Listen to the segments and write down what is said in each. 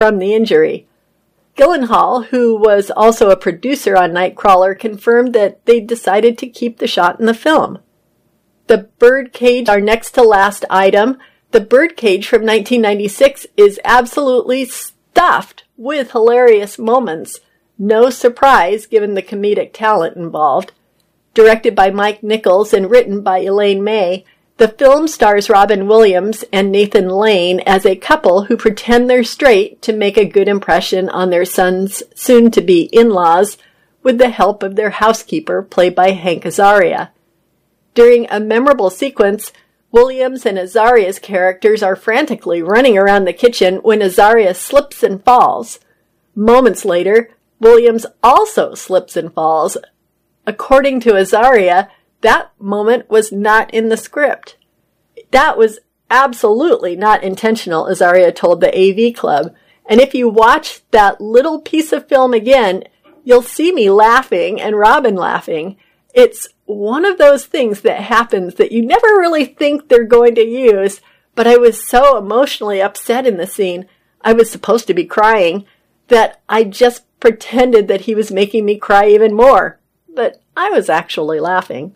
from the injury. Gyllenhaal, who was also a producer on Nightcrawler, confirmed that they decided to keep the shot in the film. The birdcage, our next to last item, the birdcage from 1996 is absolutely stuffed with hilarious moments. No surprise given the comedic talent involved. Directed by Mike Nichols and written by Elaine May, the film stars Robin Williams and Nathan Lane as a couple who pretend they're straight to make a good impression on their son's soon-to-be in-laws with the help of their housekeeper, played by Hank Azaria. During a memorable sequence, Williams and Azaria's characters are frantically running around the kitchen when Azaria slips and falls. Moments later, Williams also slips and falls. According to Azaria, that moment was not in the script. That was absolutely not intentional, Azaria told the AV Club. And if you watch that little piece of film again, you'll see me laughing and Robin laughing. It's one of those things that happens that you never really think they're going to use, but I was so emotionally upset in the scene, I was supposed to be crying, that I just pretended that he was making me cry even more. But I was actually laughing.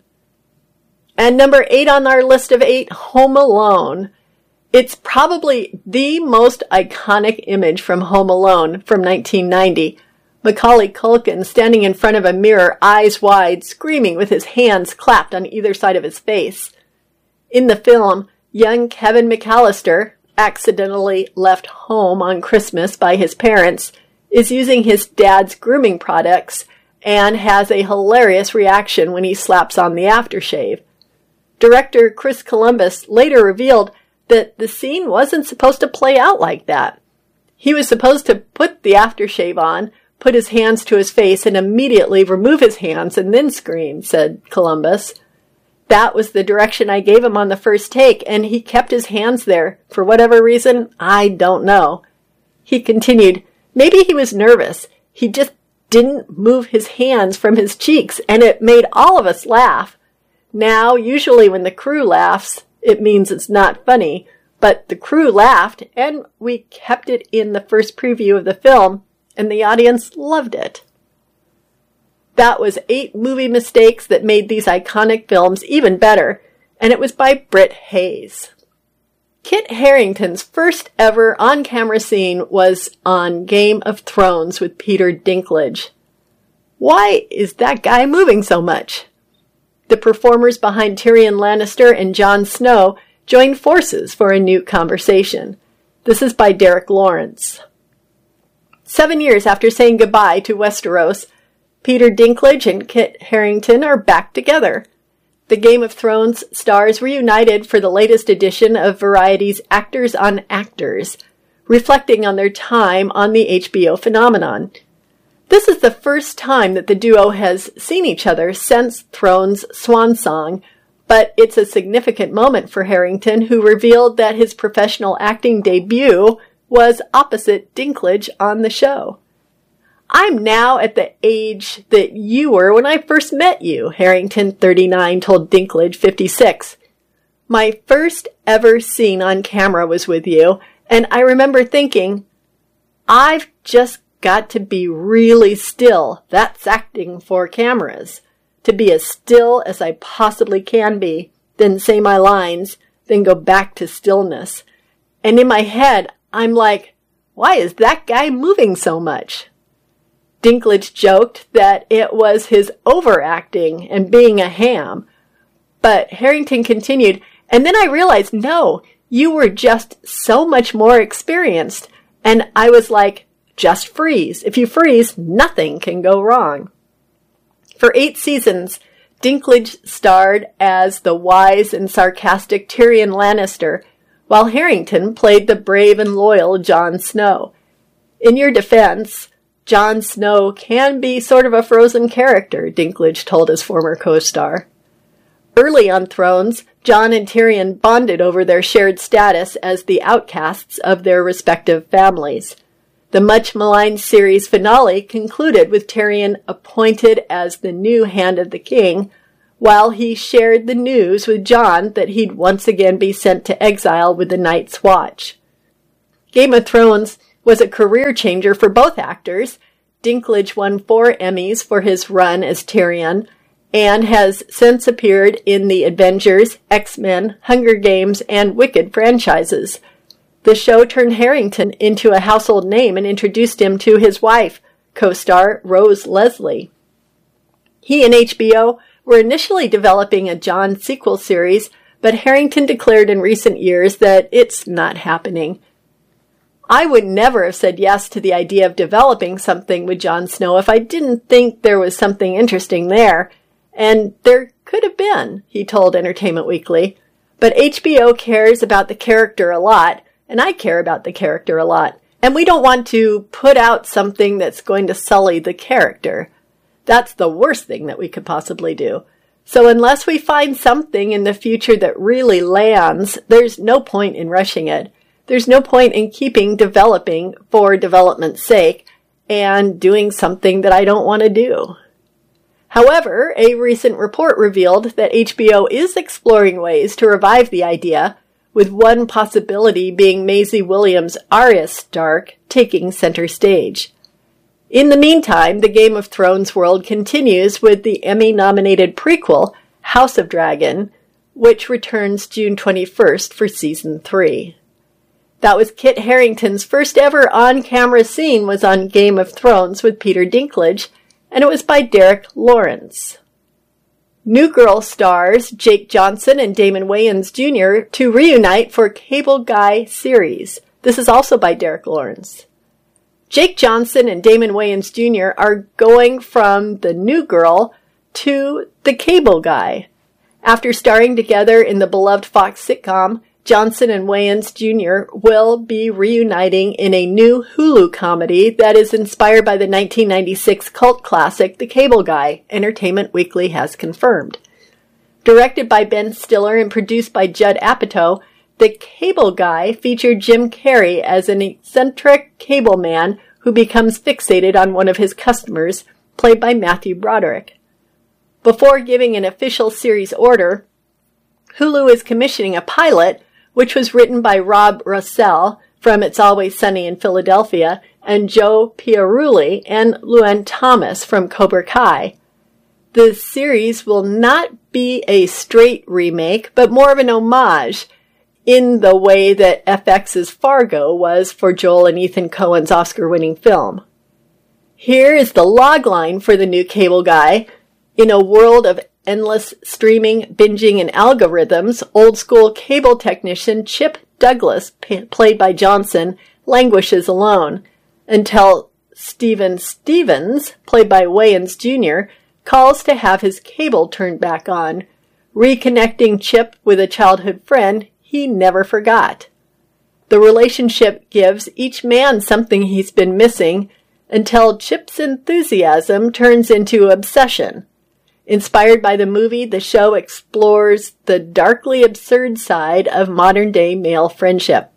And number 8 on our list of 8, Home Alone. It's probably the most iconic image from Home Alone from 1990. Macaulay Culkin standing in front of a mirror, eyes wide, screaming with his hands clapped on either side of his face. In the film, young Kevin McAllister, accidentally left home on Christmas by his parents, is using his dad's grooming products and has a hilarious reaction when he slaps on the aftershave. Director Chris Columbus later revealed that the scene wasn't supposed to play out like that. He was supposed to put the aftershave on, put his hands to his face, and immediately remove his hands and then scream, said Columbus. That was the direction I gave him on the first take, and he kept his hands there. For whatever reason, I don't know. He continued, maybe he was nervous. He just didn't move his hands from his cheeks, and it made all of us laugh. Now, usually when the crew laughs, it means it's not funny, but the crew laughed, and we kept it in the first preview of the film, and the audience loved it. That was 8 movie mistakes that made these iconic films even better, and it was by Britt Hayes. Kit Harington's first ever on-camera scene was on Game of Thrones with Peter Dinklage. Why is that guy moving so much? The performers behind Tyrion Lannister and Jon Snow joined forces for a new conversation. This is by Derek Lawrence. 7 years after saying goodbye to Westeros, Peter Dinklage and Kit Harington are back together. The Game of Thrones stars reunited for the latest edition of Variety's Actors on Actors, reflecting on their time on the HBO phenomenon. This is the first time that the duo has seen each other since Thrones' swan song, but it's a significant moment for Harington, who revealed that his professional acting debut was opposite Dinklage on the show. I'm now at the age that you were when I first met you, Harington, 39, told Dinklage, 56. My first ever scene on camera was with you, and I remember thinking, I've just got to be really still. That's acting for cameras. To be as still as I possibly can be, then say my lines, then go back to stillness. And in my head, I'm like, why is that guy moving so much? Dinklage joked that it was his overacting and being a ham. But Harington continued, and then I realized, no, you were just so much more experienced. And I was like, just freeze. If you freeze, nothing can go wrong. For 8 seasons, Dinklage starred as the wise and sarcastic Tyrion Lannister, while Harington played the brave and loyal Jon Snow. In your defense, Jon Snow can be sort of a frozen character, Dinklage told his former co-star. Early on Thrones, Jon and Tyrion bonded over their shared status as the outcasts of their respective families. The much-maligned series finale concluded with Tyrion appointed as the new Hand of the King, while he shared the news with Jon that he'd once again be sent to exile with the Night's Watch. Game of Thrones was a career changer for both actors. Dinklage won 4 Emmys for his run as Tyrion, and has since appeared in the Avengers, X-Men, Hunger Games, and Wicked franchises. The show turned Harrington into a household name and introduced him to his wife, co-star Rose Leslie. He and HBO were initially developing a Jon sequel series, but Harrington declared in recent years that it's not happening. I would never have said yes to the idea of developing something with Jon Snow if I didn't think there was something interesting there. And there could have been, he told Entertainment Weekly. But HBO cares about the character a lot, and I care about the character a lot. And we don't want to put out something that's going to sully the character. That's the worst thing that we could possibly do. So unless we find something in the future that really lands, there's no point in rushing it. There's no point in keeping developing for development's sake and doing something that I don't want to do. However, a recent report revealed that HBO is exploring ways to revive the idea, with one possibility being Maisie Williams' Arya Stark taking center stage. In the meantime, the Game of Thrones world continues with the Emmy-nominated prequel, House of Dragon, which returns June 21st for Season 3. That was Kit Harington's first ever on-camera scene was on Game of Thrones with Peter Dinklage, and it was by Derek Lawrence. New Girl stars Jake Johnson and Damon Wayans Jr. to reunite for Cable Guy series. This is also by Derek Lawrence. Jake Johnson and Damon Wayans Jr. are going from the New Girl to the Cable Guy. After starring together in the beloved Fox sitcom, Johnson and Wayans Jr. will be reuniting in a new Hulu comedy that is inspired by the 1996 cult classic The Cable Guy, Entertainment Weekly has confirmed. Directed by Ben Stiller and produced by Judd Apatow, The Cable Guy featured Jim Carrey as an eccentric cable man who becomes fixated on one of his customers, played by Matthew Broderick. Before giving an official series order, Hulu is commissioning a pilot which was written by Rob Russell from It's Always Sunny in Philadelphia, and Joe Piarulli and Luann Thomas from Cobra Kai. The series will not be a straight remake, but more of an homage, in the way that FX's Fargo was for Joel and Ethan Coen's Oscar-winning film. Here is the logline for the new Cable Guy. In a world of endless streaming, binging, and algorithms, old-school cable technician Chip Douglas, played by Johnson, languishes alone, until Steven Stevens, played by Wayans Jr., calls to have his cable turned back on, reconnecting Chip with a childhood friend he never forgot. The relationship gives each man something he's been missing, until Chip's enthusiasm turns into obsession. Inspired by the movie, the show explores the darkly absurd side of modern-day male friendship.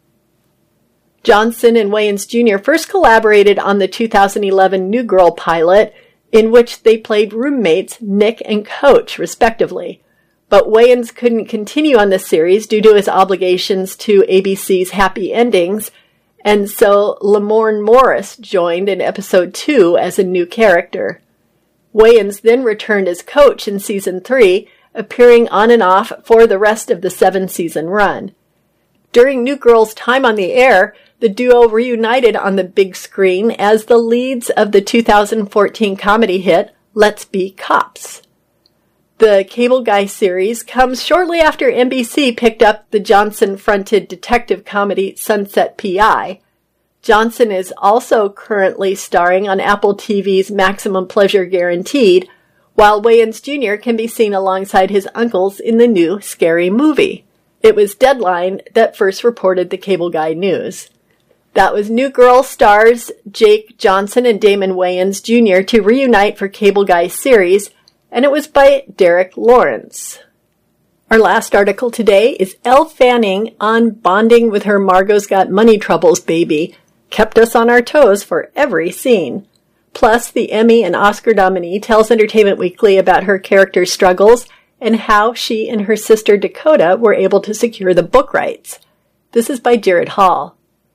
Johnson and Wayans Jr. first collaborated on the 2011 New Girl pilot, in which they played roommates Nick and Coach, respectively. But Wayans couldn't continue on the series due to his obligations to ABC's Happy Endings, and so Lamorne Morris joined in episode 2 as a new character. Wayans then returned as Coach in Season 3, appearing on and off for the rest of the 7-season run. During New Girl's time on the air, the duo reunited on the big screen as the leads of the 2014 comedy hit Let's Be Cops. The Cable Guy series comes shortly after NBC picked up the Johnson-fronted detective comedy Sunset P.I., Johnson is also currently starring on Apple TV's Maximum Pleasure Guaranteed, while Wayans Jr. can be seen alongside his uncles in the new Scary Movie. It was Deadline that first reported the Cable Guy news. That was New Girl stars Jake Johnson and Damon Wayans Jr. to reunite for Cable Guy series, and it was by Derek Lawrence. Our last article today is Elle Fanning on bonding with her Margot's Got Money Troubles baby. Kept us on our toes for every scene. Plus, the Emmy and Oscar nominee tells Entertainment Weekly about her character's struggles and how she and her sister Dakota were able to secure the book rights. This is by Jared Hall.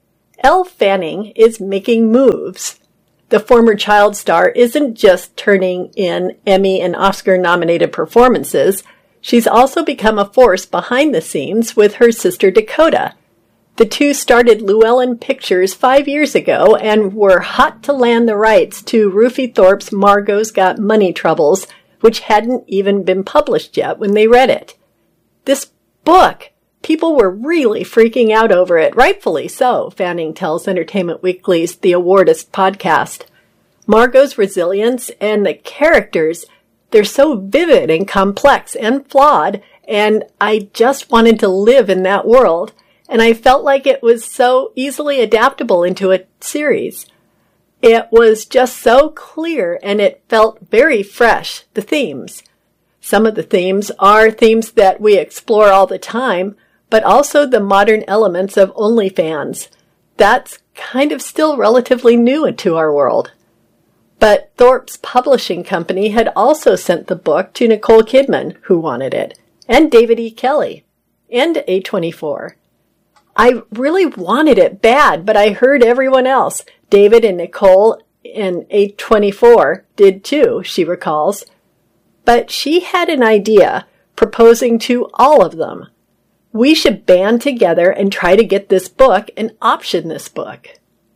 Elle Fanning is making moves. The former child star isn't just turning in Emmy and Oscar-nominated performances. She's also become a force behind the scenes with her sister Dakota. The two started Llewellyn Pictures 5 years ago and were hot to land the rights to Rufy Thorpe's Margot's Got Money Troubles, which hadn't even been published yet when they read it. This book, people were really freaking out over it, rightfully so, Fanning tells Entertainment Weekly's The Awardist podcast. Margot's resilience and the characters, they're so vivid and complex and flawed, and I just wanted to live in that world. And I felt like it was so easily adaptable into a series. It was just so clear and it felt very fresh, the themes. Some of the themes are themes that we explore all the time, but also the modern elements of OnlyFans. That's kind of still relatively new into our world. But Thorpe's publishing company had also sent the book to Nicole Kidman, who wanted it, and David E. Kelley, and A24. I really wanted it bad, but I heard everyone else, David and Nicole and A24, did too, she recalls. But she had an idea, proposing to all of them. We should band together and try to get this book and option this book.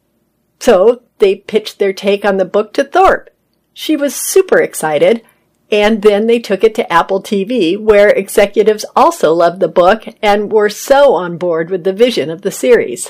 So they pitched their take on the book to Thorpe. She was super excited. And then they took it to Apple TV, where executives also loved the book and were so on board with the vision of the series.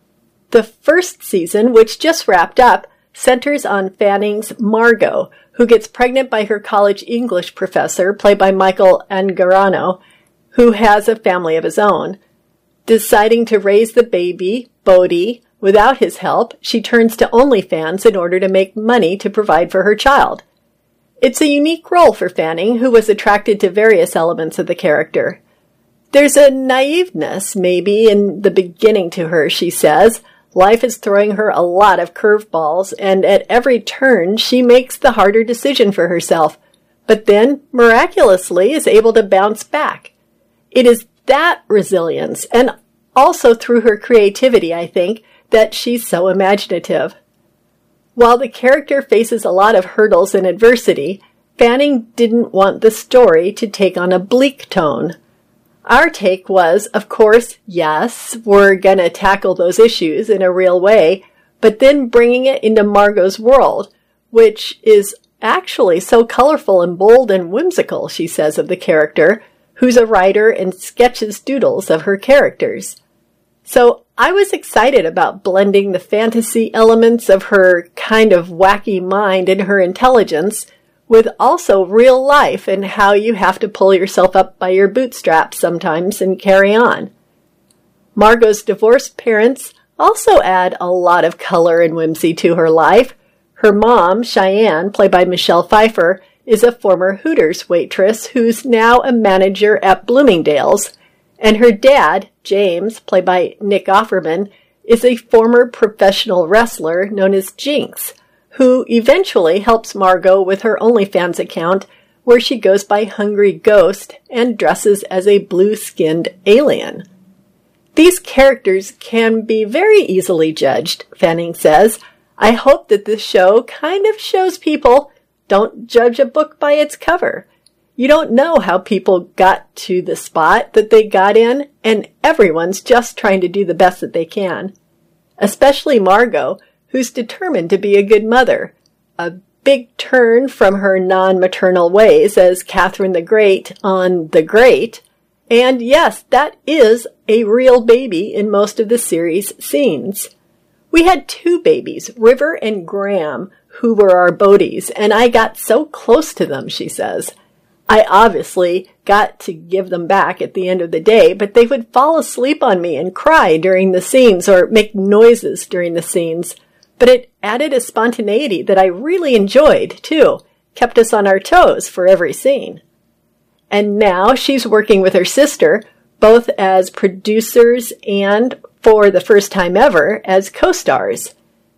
The first season, which just wrapped up, centers on Fanning's Margot, who gets pregnant by her college English professor, played by Michael Angarano, who has a family of his own. Deciding to raise the baby, Bodhi, without his help, she turns to OnlyFans in order to make money to provide for her child. It's a unique role for Fanning, who was attracted to various elements of the character. There's a naiveness, maybe, in the beginning to her, she says. Life is throwing her a lot of curveballs, and at every turn she makes the harder decision for herself, but then, miraculously, is able to bounce back. It is that resilience, and also through her creativity, I think, that she's so imaginative. While the character faces a lot of hurdles and adversity, Fanning didn't want the story to take on a bleak tone. Our take was, of course, yes, we're gonna tackle those issues in a real way, but then bringing it into Margot's world, which is actually so colorful and bold and whimsical, she says of the character, who's a writer and sketches doodles of her characters. So I was excited about blending the fantasy elements of her kind of wacky mind and her intelligence with also real life and how you have to pull yourself up by your bootstraps sometimes and carry on. Margot's divorced parents also add a lot of color and whimsy to her life. Her mom, Cheyenne, played by Michelle Pfeiffer, is a former Hooters waitress who's now a manager at Bloomingdale's, and her dad, James, played by Nick Offerman, is a former professional wrestler known as Jinx, who eventually helps Margot with her OnlyFans account, where she goes by Hungry Ghost and dresses as a blue-skinned alien. These characters can be very easily judged, Fanning says. I hope that this show kind of shows people don't judge a book by its cover. You don't know how people got to the spot that they got in, and everyone's just trying to do the best that they can. Especially Margot, who's determined to be a good mother. A big turn from her non-maternal ways as Catherine the Great on The Great. And yes, that is a real baby in most of the series' scenes. We had 2 babies, River and Graham, who were our Bodies, and I got so close to them, she says. I obviously got to give them back at the end of the day, but they would fall asleep on me and cry during the scenes or make noises during the scenes. But it added a spontaneity that I really enjoyed, too. Kept us on our toes for every scene. And now she's working with her sister, both as producers and, for the first time ever, as co-stars.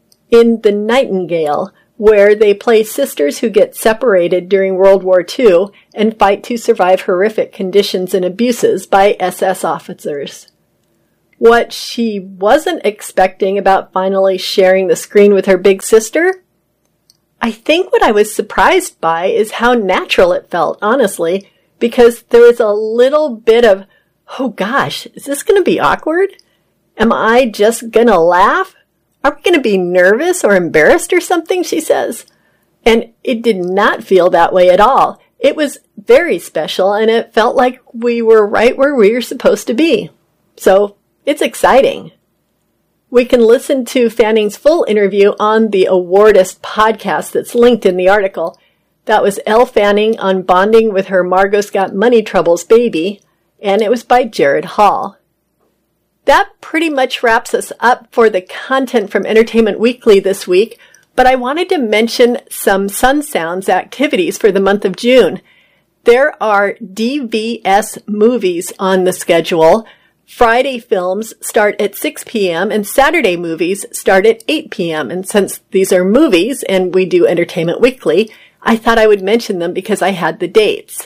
In The Nightingale, where they play sisters who get separated during World War II and fight to survive horrific conditions and abuses by SS officers. What she wasn't expecting about finally sharing the screen with her big sister? I think what I was surprised by is how natural it felt, honestly, because there was a little bit of, oh gosh, is this going to be awkward? Am I just going to laugh? Are we going to be nervous or embarrassed or something, she says. And it did not feel that way at all. It was very special, and it felt like we were right where we were supposed to be. So, it's exciting. We can listen to Fanning's full interview on the Awardist podcast that's linked in the article. That was Elle Fanning on bonding with her Margot's Got Money Troubles baby, and it was by Jared Hall. That pretty much wraps us up for the content from Entertainment Weekly this week, but I wanted to mention some Sun Sounds activities for the month of June. There are DVS movies on the schedule. Friday films start at 6 p.m. and Saturday movies start at 8 p.m. And since these are movies and we do Entertainment Weekly, I thought I would mention them because I had the dates.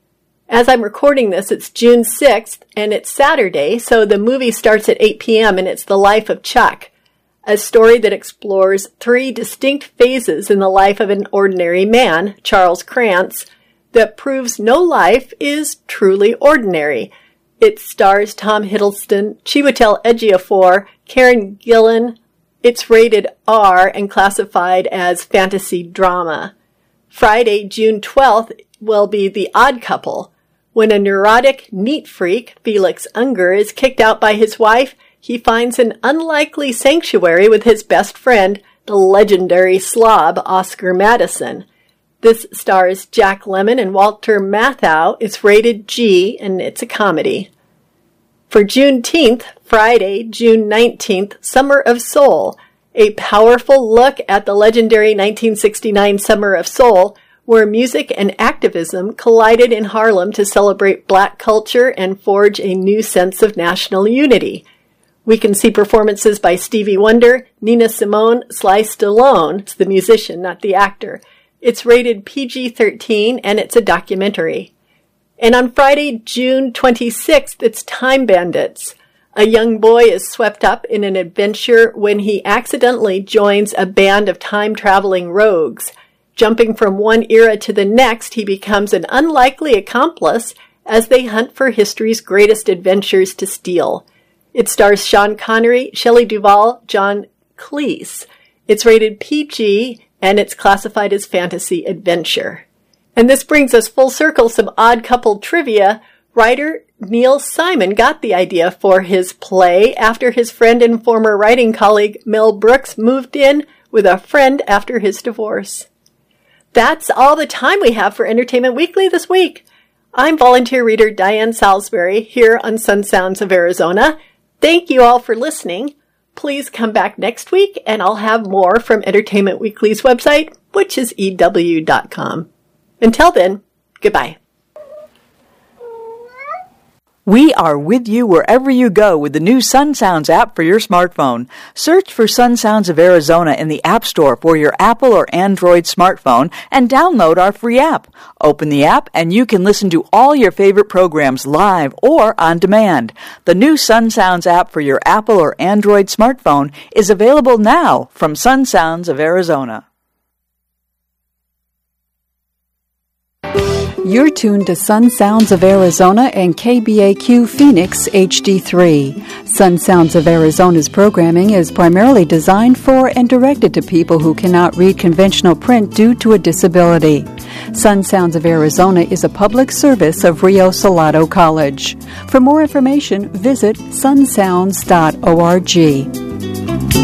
As I'm recording this, it's June 6th and it's Saturday, so the movie starts at 8 p.m. and it's The Life of Chuck, a story that explores 3 distinct phases in the life of an ordinary man, Charles Krantz, that proves no life is truly ordinary. It stars Tom Hiddleston, Chiwetel Ejiofor, Karen Gillan. It's rated R and classified as fantasy drama. Friday, June 12th, will be The Odd Couple. When a neurotic neat freak, Felix Unger, is kicked out by his wife, he finds an unlikely sanctuary with his best friend, the legendary slob Oscar Madison. This stars Jack Lemmon and Walter Matthau. It's rated G, and it's a comedy. For Juneteenth, Friday, June 19th, Summer of Soul, a powerful look at the legendary 1969 Summer of Soul, where music and activism collided in Harlem to celebrate Black culture and forge a new sense of national unity. We can see performances by Stevie Wonder, Nina Simone, Sly Stallone, it's the musician, not the actor. It's rated PG-13 and it's a documentary. And on Friday, June 26th, it's Time Bandits. A young boy is swept up in an adventure when he accidentally joins a band of time-traveling rogues. Jumping from one era to the next, he becomes an unlikely accomplice as they hunt for history's greatest adventures to steal. It stars Sean Connery, Shelley Duvall, John Cleese. It's rated PG, and it's classified as fantasy adventure. And this brings us full circle some Odd Couple trivia. Writer Neil Simon got the idea for his play after his friend and former writing colleague Mel Brooks moved in with a friend after his divorce. That's all the time we have for Entertainment Weekly this week. I'm volunteer reader Diane Salisbury here on Sun Sounds of Arizona. Thank you all for listening. Please come back next week and I'll have more from Entertainment Weekly's website, which is EW.com. Until then, goodbye. We are with you wherever you go with the new Sun Sounds app for your smartphone. Search for Sun Sounds of Arizona in the App Store for your Apple or Android smartphone and download our free app. Open the app and you can listen to all your favorite programs live or on demand. The new Sun Sounds app for your Apple or Android smartphone is available now from Sun Sounds of Arizona. You're tuned to Sun Sounds of Arizona and KBAQ Phoenix HD3. Sun Sounds of Arizona's programming is primarily designed for and directed to people who cannot read conventional print due to a disability. Sun Sounds of Arizona is a public service of Rio Salado College. For more information, visit sunsounds.org.